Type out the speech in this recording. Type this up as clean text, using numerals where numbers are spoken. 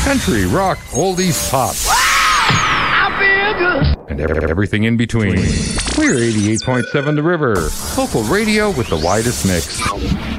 country, rock, oldies, pop. I feel good. And everything in between. We're 88.7 The River, local radio with the widest mix.